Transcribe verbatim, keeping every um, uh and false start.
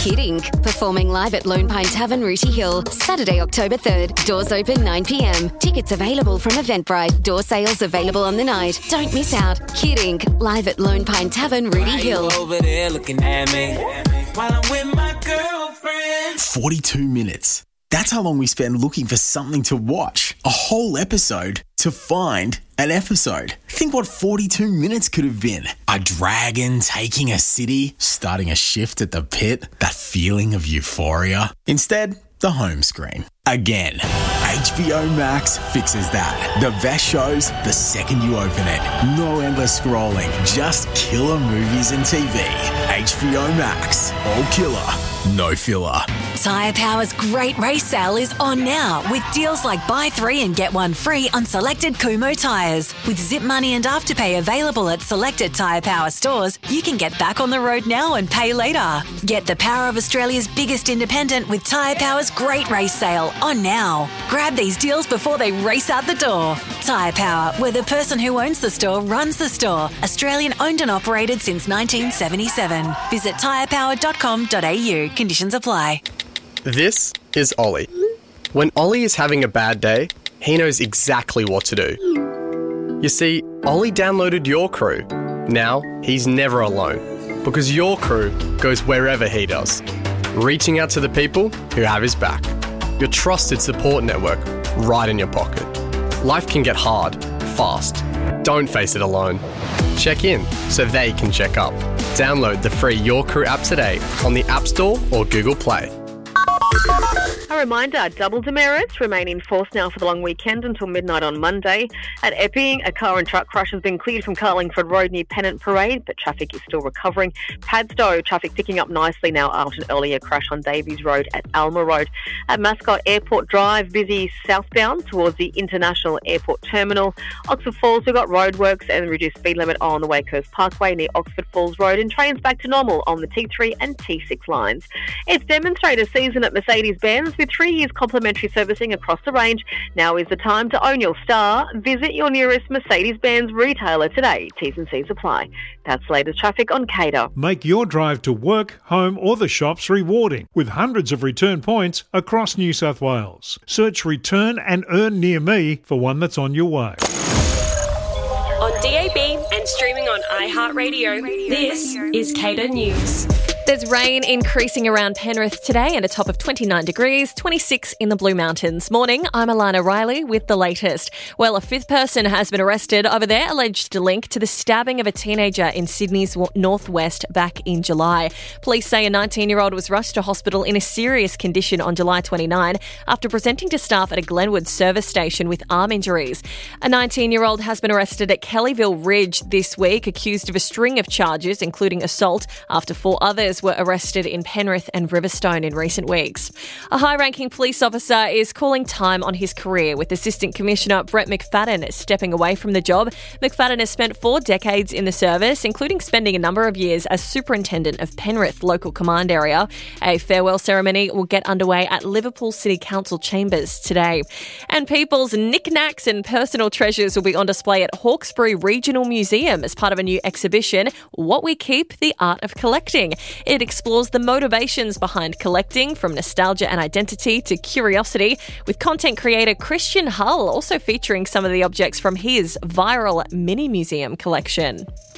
Kid Incorporated. Performing live at Lone Pine Tavern, Rooty Hill. Saturday, October third. Doors open nine p.m. Tickets available from Eventbrite. Door sales available on the night. Don't miss out. Kid Incorporated. Live at Lone Pine Tavern, Rooty Hill. Over there looking at me while I'm with my girlfriend. forty-two minutes. That's how long we spend looking for something to watch. A whole episode to find an episode. Think what forty-two minutes could have been. A dragon taking a city, starting a shift at the pit, that feeling of euphoria. Instead, the home screen. Again, H B O Max fixes that. The best shows the second you open it. No endless scrolling, just killer movies and T V. H B O Max. All killer, no filler. Tyre Power's great race sale is on now with deals like buy three and get one free on selected Kumho tyres. With Zip Money and Afterpay available at selected Tyre Power stores, you can get back on the road now and pay later. Get the power of Australia's biggest independent with Tyre Power's great race sale on now. Grab these deals before they race out the door. Tyre Power, where the person who owns the store runs the store. Australian owned and operated since nineteen seventy-seven. Visit tyre power dot com dot a u. Conditions apply. This is Ollie. When Ollie is having a bad day, he knows exactly what to do. You see, Ollie downloaded Your Crew. Now, he's never alone, because Your Crew goes wherever he does, reaching out to the people who have his back. Your trusted support network right in your pocket. Life can get hard, fast. Don't face it alone. Check in so they can check up. Download the free Your Crew app today on the App Store or Google Play. A reminder, double demerits remain in force now for the long weekend until midnight on Monday. At Epping, a car and truck crash has been cleared from Carlingford Road near Pennant Parade, but traffic is still recovering. Padstow, traffic picking up nicely now after an earlier crash on Davies Road at Alma Road. At Mascot Airport Drive, busy southbound towards the International Airport Terminal. Oxford Falls, we've got roadworks and reduced speed limit on the Wakehurst Parkway near Oxford Falls Road, and trains back to normal on the T three and T six lines. It's demonstrator season at Mercedes-Benz with three years complimentary servicing across the range. Now is the time to own your star. Visit your nearest Mercedes-Benz retailer today. T's and C's apply. That's latest traffic on C A D A. Make your drive to work, home or the shops rewarding with hundreds of return points across New South Wales. Search Return and Earn Near Me for one that's on your way. On D A B and streaming on iHeartRadio, this is C A D A News. There's rain increasing around Penrith today and a top of twenty-nine degrees, twenty-six in the Blue Mountains. Morning, I'm Alana Riley with the latest. Well, a fifth person has been arrested over their alleged link to the stabbing of a teenager in Sydney's northwest back in July. Police say a nineteen-year-old was rushed to hospital in a serious condition on July twenty-ninth after presenting to staff at a Glenwood service station with arm injuries. A nineteen-year-old has been arrested at Kellyville Ridge this week, accused of a string of charges, including assault, after four others were arrested in Penrith and Riverstone in recent weeks. A high-ranking police officer is calling time on his career, with Assistant Commissioner Brett McFadden stepping away from the job. McFadden has spent four decades in the service, including spending a number of years as Superintendent of Penrith Local Command Area. A farewell ceremony will get underway at Liverpool City Council Chambers today. And people's knickknacks and personal treasures will be on display at Hawkesbury Regional Museum as part of a new exhibition, What We Keep, the Art of Collecting. It explores the motivations behind collecting, from nostalgia and identity to curiosity, with content creator Christian Hull also featuring some of the objects from his viral mini museum collection.